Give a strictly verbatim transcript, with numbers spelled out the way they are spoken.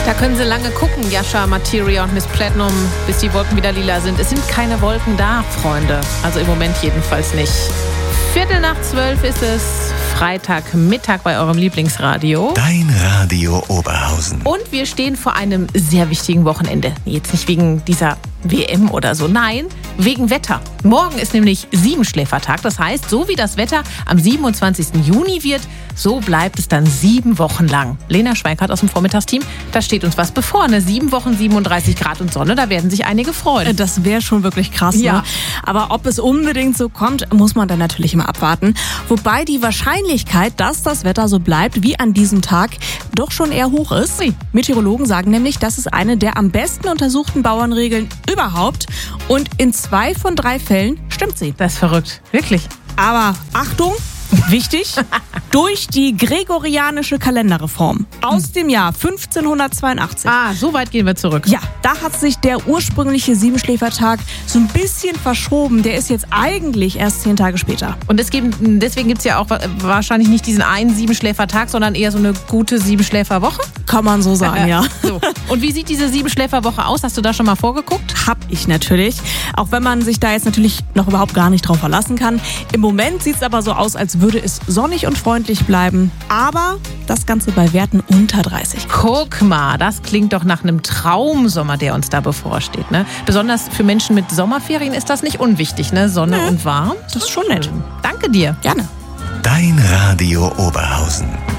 Da können Sie lange gucken, Jascha, Materia und Miss Platinum, bis die Wolken wieder lila sind. Es sind keine Wolken da, Freunde. Also im Moment jedenfalls nicht. Viertel nach zwölf ist es, Freitagmittag bei eurem Lieblingsradio. Dein Radio Oberhausen. Und wir stehen vor einem sehr wichtigen Wochenende. Jetzt nicht wegen dieser W M oder so, nein, wegen Wetter. Morgen ist nämlich Siebenschläfertag. Das heißt, so wie das Wetter am siebenundzwanzigsten Juni wird, so bleibt es dann sieben Wochen lang. Lena Schweikart aus dem Vormittagsteam, da steht uns was bevor. Ne? Sieben Wochen, siebenunddreißig Grad und Sonne, da werden sich einige freuen. Das wäre schon wirklich krass. Ja. Ne? Aber ob es unbedingt so kommt, muss man dann natürlich immer abwarten. Wobei die Wahrscheinlichkeit, dass das Wetter so bleibt wie an diesem Tag, doch schon eher hoch ist. Ui. Meteorologen sagen nämlich, das ist eine der am besten untersuchten Bauernregeln überhaupt. Und in zwei von drei Fällen stimmt sie. Das ist verrückt, wirklich. Aber Achtung, wichtig, durch die gregorianische Kalenderreform aus dem Jahr fünfzehnhundertzweiundachtzig. Ah, so weit gehen wir zurück. Ja, da hat sich der ursprüngliche Siebenschläfertag so ein bisschen verschoben. Der ist jetzt eigentlich erst zehn Tage später. Und es gibt, deswegen gibt es ja auch wahrscheinlich nicht diesen einen Siebenschläfertag, sondern eher so eine gute Siebenschläferwoche. Kann man so sagen, ja. So. Und wie sieht diese Siebenschläferwoche aus? Hast du da schon mal vorgeguckt? Hab ich natürlich. Auch wenn man sich da jetzt natürlich noch überhaupt gar nicht drauf verlassen kann. Im Moment sieht es aber so aus, als würde es sonnig und freundlich bleiben. Aber das Ganze bei Werten unter dreißig. Guck mal, das klingt doch nach einem Traumsommer, der uns da bevorsteht. Ne? Besonders für Menschen mit Sommerferien ist das nicht unwichtig, ne? Sonne Nee. und warm. Das ist schon nett. Danke dir. Gerne. Dein Radio Oberhausen.